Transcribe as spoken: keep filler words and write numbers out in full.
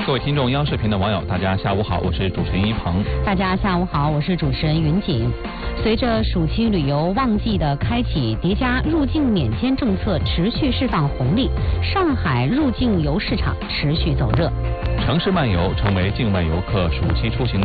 各位听众，央视频的网友，大家下午好，我是主持人一鹏。 大家下午好，我是主持人云锦。随着暑期旅游旺季的开启，叠加入境免签政策持续释放红利，上海入境游市场持续走热。 城市漫游成为境外游客暑期出行